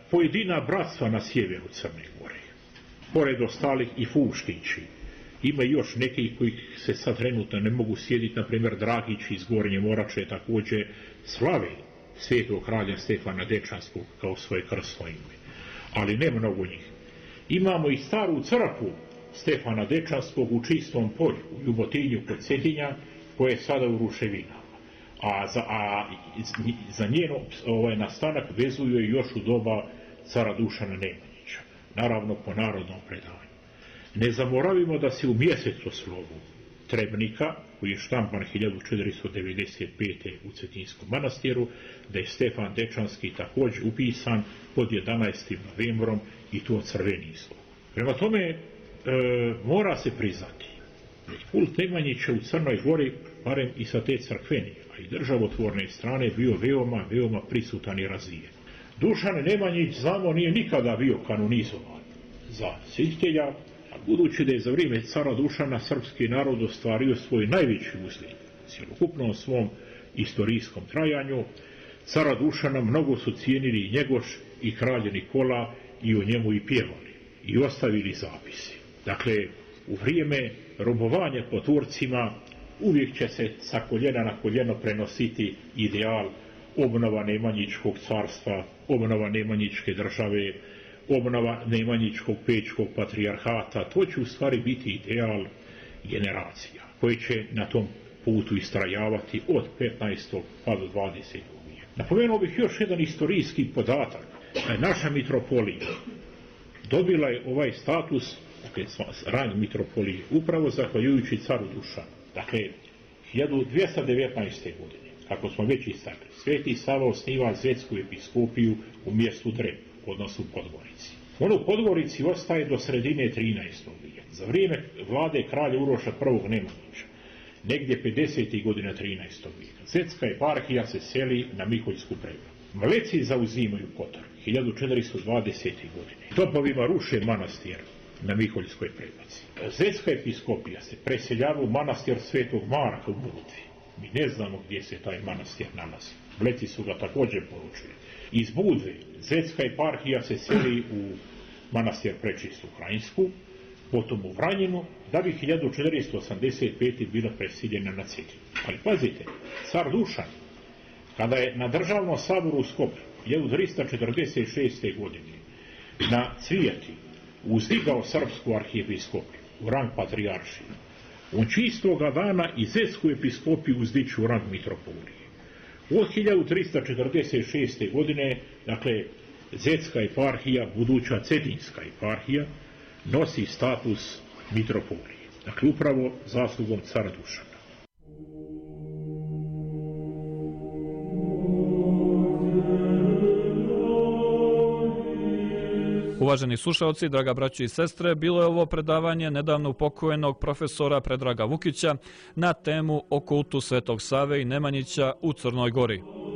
pojedina bratstva na sjeveru Crne Gore, pored ostalih i Fuštići. Ima još neki koji se sad trenutno ne mogu sjediti, na primjer Dragići iz Gornje Morače također slave svetog kralja Stefana Dečanskog kao svoje krsno ime, ali ne mnogo njih. Imamo i staru crkvu Stefana Dečanskog u Čistom polju, u Ljubotinju kod Cetinja, koja je sada u ruševinama. A za njeno nastanak vezuju još u doba cara Dušana Nemanjića, naravno po narodnom predanju. Ne zaboravimo da se u mjesecoslovu Trebnika, koji je štampan 1495. u Cetinskom manastiru, da je Stefan Dečanski također upisan pod 11. novembrom i to crveni slov. Prema tome, mora se priznati, kult Nemanjića u Crnoj Gori, barem i sa te crkvene, a i državotvorne strane, bio veoma, veoma prisutan i razvijen. Dušan Nemanjić, znamo, nije nikada bio kanonizovan za svjetitelja, a budući da je za vrijeme cara Dušana srpski narod ostvario svoj najveći uzlet u cjelokupnom svom istorijskom trajanju, cara Dušana mnogo su cijenili i Njegoš i kralj Nikola i o njemu i pjevali i ostavili zapisi. Dakle, u vrijeme robovanja po Turcima uvijek će se sa koljena na koljeno prenositi ideal obnova Nemanjičkog carstva, obnova Nemanjičke države, obnova Nemanjičkog pečkog patrijarhata. To će u stvari biti ideal generacija koje će na tom putu istrajavati od 15. pa do 20. vijeka. Napomenuo bih još jedan istorijski podatak. Naša mitropolija dobila je ovaj status, dakle rang mitropolije, upravo zahvaljujući caru Dušanu. Dakle, 1219. godine, kako smo već istakli, Sveti Sava osniva Zvetsku episkopiju u mjestu Dreb, odnosno Podgorici. On u Podgorici ostaje do sredine 13. vijeka. Za vrijeme vlade kralja Uroša I. Nemanjića, negdje 50. godina 13. vijeka, Zvetska eparhija se seli na Miholjsku Prevaru. Mleci zauzimaju Kotor 1420. godine. Topovima ruše manastir na Miholjskoj Prevaci. Zvetska episkopija se preseljava u manastir Svetog Marka u Budvi. Mi ne znamo gdje se taj manastir nalazi. Mleci su ga također poručili. Iz Budve Zvetska eparhija se seli u manastir Prečistu Krajinsku, potom u Vranjinu, da bi 1485. bila presiljena na Cetinju. Ali pazite, car Dušan, kada je na državnom saboru u Skopju 1346. godine na Cvijeti uzdigao srpsku arhijepiskopiju u rang patrijaršije, on će istoga dana i Zvetsku episkopiju uzdići u rang mitropolije. Od 1346. godine, dakle, Zvetska eparhija, buduća Cetinska eparhija, nosi status mitropolije. Dakle, upravo zaslugom cara Dušana. Uvaženi slušalci, draga braćo i sestre, bilo je ovo predavanje nedavno upokojenog profesora Predraga Vukića na temu o kultu Svetog Save i Nemanjića u Crnoj Gori.